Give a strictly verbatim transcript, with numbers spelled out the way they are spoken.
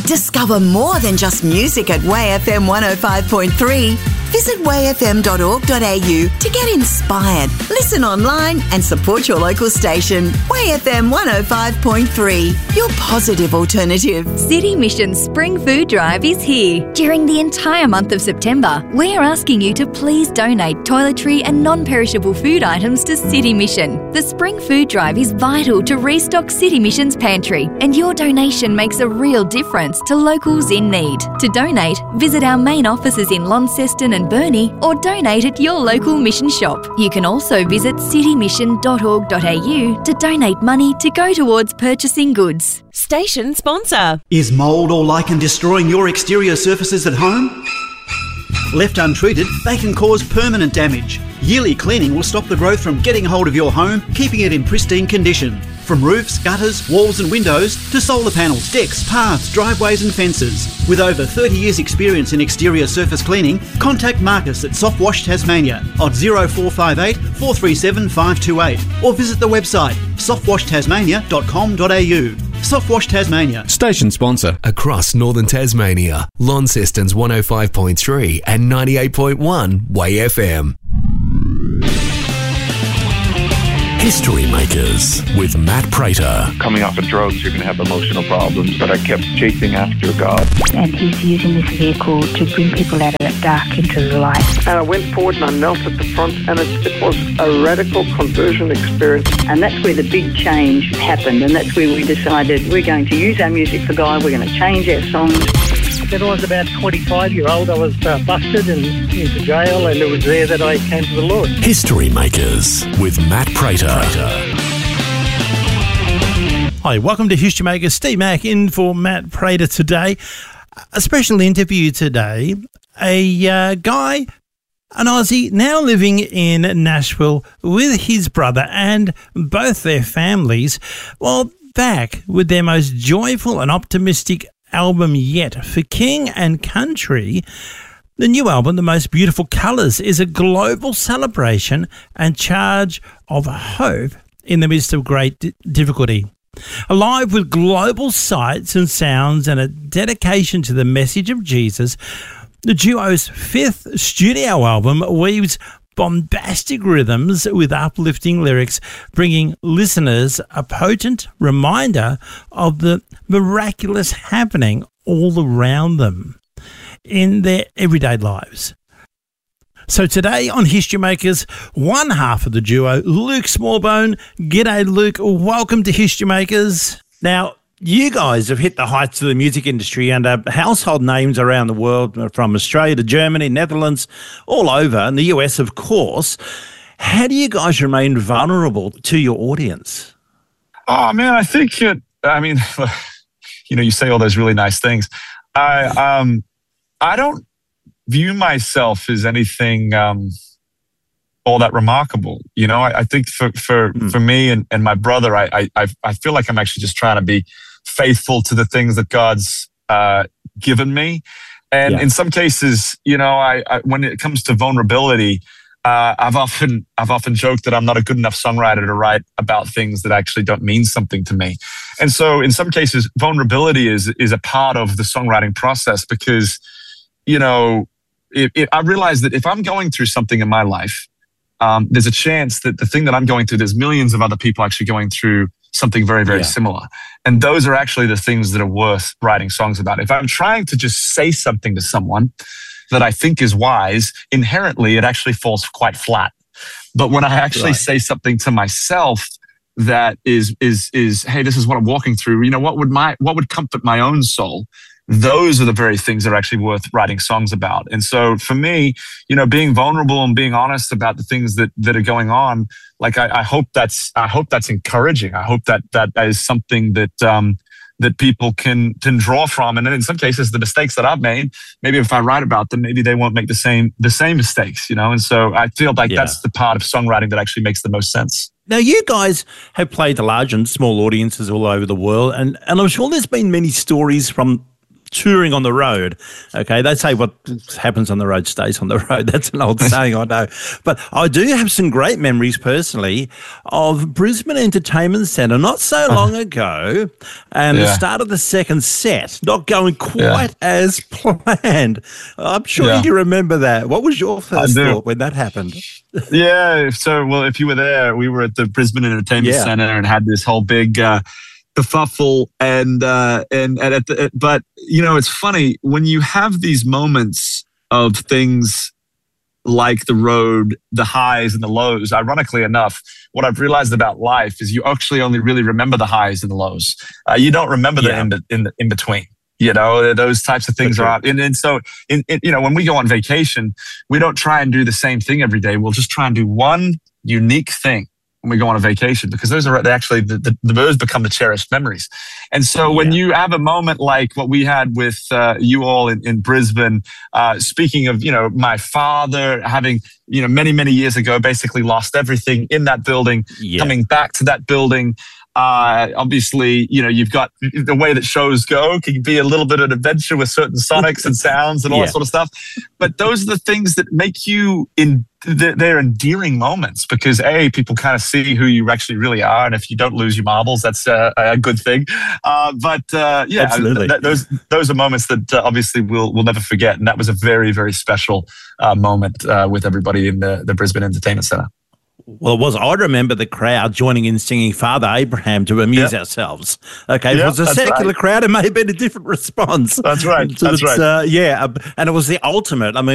Discover more than just music at Way F M one oh five point three. Visit way f m dot org dot a u to get inspired, listen online and support your local station. Way F M one oh five point three, your positive alternative. City Mission Spring Food Drive is here. During the entire month of September, we are asking you to please donate toiletry and non-perishable food items to City Mission. The Spring Food Drive is vital to restock City Mission's pantry, and your donation makes a real difference to locals in need. To donate, visit our main offices in Launceston and Burnie or donate at your local mission shop. You can also visit city mission dot org dot a u to donate money to go towards purchasing goods. Station sponsor. Is mould or lichen destroying your exterior surfaces at home? Left untreated, they can cause permanent damage. Yearly cleaning will stop the growth from getting hold of your home, keeping it in pristine condition. From roofs, gutters, walls and windows to solar panels, decks, paths, driveways and fences. With over thirty years experience in exterior surface cleaning, contact Marcus at Soft Wash Tasmania on zero four five eight, four three seven, five two eight or visit the website soft wash tasmania dot com dot a u. Softwash Tasmania. Station sponsor. Across Northern Tasmania, Launceston's one oh five point three and ninety-eight point one Way F M. History Makers with Matt Prater. Coming off of drugs, you're going to have emotional problems, but I kept chasing after God. And he's using this vehicle to bring people out of that dark into the light. And I went forward and I knelt at the front, and it, it was a radical conversion experience. And that's where the big change happened, and that's where we decided we're going to use our music for God, we're going to change our songs. When I was about twenty-five year old, I was uh, busted and into jail, and it was there that I came to the Lord. History Makers with Matt Prater. Hi, welcome to History Makers. Steve Mack in for Matt Prater today. A special interview today. A uh, guy, an Aussie, now living in Nashville with his brother and both their families, well, back with their most joyful and optimistic album yet. For King and Country, the new album, The Most Beautiful Colours, is a global celebration and charge of hope in the midst of great d- difficulty. Alive with global sights and sounds and a dedication to the message of Jesus, the duo's fifth studio album weaves bombastic rhythms with uplifting lyrics, bringing listeners a potent reminder of the miraculous happening all around them in their everyday lives. So today on History Makers, one half of the duo, Luke Smallbone. G'day, Luke. Welcome to History Makers. Now, you guys have hit the heights of the music industry and are household names around the world, from Australia to Germany, Netherlands, all over, and the U S, of course. How do you guys remain vulnerable to your audience? Oh, man, I think, it, I mean, you know, you say all those really nice things. I um, I don't view myself as anything um, all that remarkable. You know, I, I think for for, mm. for me and, and my brother, I, I I feel like I'm actually just trying to be faithful to the things that God's uh, given me. And yeah. in some cases, you know, I, I when it comes to vulnerability, uh, I've often I've often joked that I'm not a good enough songwriter to write about things that actually don't mean something to me. And so in some cases, vulnerability is is a part of the songwriting process because, you know, it, it, I realize that if I'm going through something in my life, um, there's a chance that the thing that I'm going through, there's millions of other people actually going through something very, very yeah. similar. And those are actually the things that are worth writing songs about. If I'm trying to just say something to someone that I think is wise, inherently it actually falls quite flat. But when I actually right. say something to myself that is, is, is, hey, this is what I'm walking through, you know, what would my, what would comfort my own soul? Those are the very things that are actually worth writing songs about. And so for me, you know, being vulnerable and being honest about the things that, that are going on, like I, I hope that's I hope that's encouraging. I hope that that is something that um, that people can can draw from. And then in some cases, the mistakes that I've made, maybe if I write about them, maybe they won't make the same the same mistakes, you know. And so I feel like yeah. that's the part of songwriting that actually makes the most sense. Now, you guys have played to large and small audiences all over the world, and, and I'm sure there's been many stories from touring on the road. Okay, they say what happens on the road stays on the road. That's an old saying, I know. But I do have some great memories personally of Brisbane Entertainment Centre not so long ago, and Yeah. the start of the second set not going quite Yeah. as planned. I'm sure Yeah. you remember that. What was your first do. thought when that happened? Yeah. So, well, if you were there, we were at the Brisbane Entertainment Yeah. Centre and had this whole big uh, kerfuffle. And, uh, and, and at the, but, you know, it's funny when you have these moments of things like the road, the highs and the lows. Ironically enough, what I've realized about life is you actually only really remember the highs and the lows. Uh, you don't remember the Yeah. in, in, in between. You know, those types of things For are out. And, and so, in, in, you know, when we go on vacation, we don't try and do the same thing every day. We'll just try and do one unique thing when we go on a vacation, because those are actually the, the, the those become the cherished memories. And so when you have a moment like what we had with uh, you all in, in Brisbane, uh, speaking of, you know, my father having, you know, many, many years ago, basically lost everything in that building, Yeah. coming back to that building. Uh, obviously, you know, you've got the way that shows go can be a little bit of an adventure with certain sonics and sounds and all Yeah. that sort of stuff. But those are the things that make you in they're they're endearing moments, because A, people kind of see who you actually really are. And if you don't lose your marbles, that's uh, a good thing. Uh, but uh, yeah, Absolutely. th- th- those those are moments that uh, obviously we'll, we'll never forget. And that was a very, very special uh, moment uh, with everybody in the, the Brisbane Entertainment Centre. Well, it was. I remember the crowd joining in singing Father Abraham to amuse Yeah. ourselves. Okay, if Yeah, it was a that's secular right. crowd, it may have been a different response. That's right. So That's it's, right. Uh, yeah, uh, and it was the ultimate. I mean,